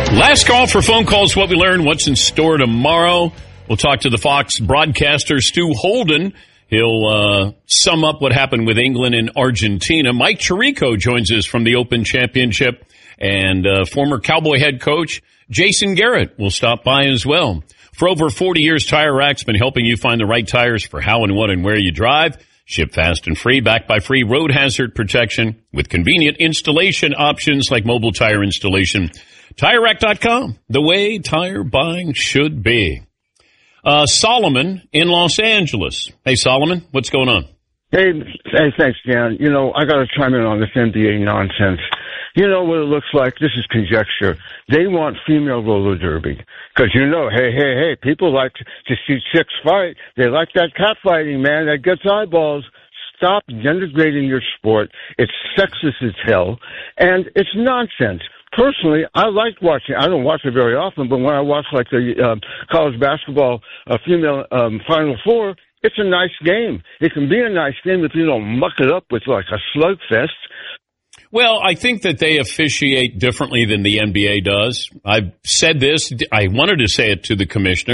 Last call for phone calls. What we learned, what's in store tomorrow. We'll talk to the Fox broadcaster, Stu Holden. He'll sum up what happened with England and Argentina. Mike Tirico joins us from the Open Championship, and former Cowboy head coach Jason Garrett will stop by as well. For over 40 years, Tire Rack's been helping you find the right tires for how and what and where you drive. Ship fast and free, backed by free road hazard protection with convenient installation options like mobile tire installation. TireRack.com, the way tire buying should be. Solomon in Los Angeles. Hey, Solomon, what's going on? Hey, thanks, Dan. You know, I got to chime in on this NBA nonsense. You know what it looks like? This is conjecture. They want female roller derby. Because, you know, hey, people like to see chicks fight. They like that catfighting, man. That gets eyeballs. Stop denigrating your sport. It's sexist as hell. And it's nonsense. Personally, I like watching. I don't watch it very often, but when I watch like the college basketball female Final Four, it's a nice game. It can be a nice game if you don't muck it up with like a slugfest. Well, I think that they officiate differently than the NBA does. I've said this. I wanted to say it to the commissioner.